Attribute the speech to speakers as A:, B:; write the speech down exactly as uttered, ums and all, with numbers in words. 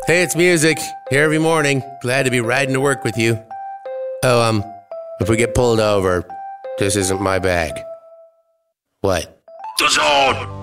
A: Hey, it's Music. Here every morning. Glad to be riding to work with you. Oh, um, if we get pulled over, this isn't my bag. What?
B: The Zone!